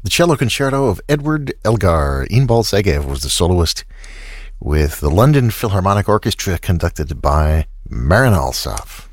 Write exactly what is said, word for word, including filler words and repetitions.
The cello concerto of Edward Elgar. Inbal Segev was the soloist, with the London Philharmonic Orchestra conducted by Marin Alsop.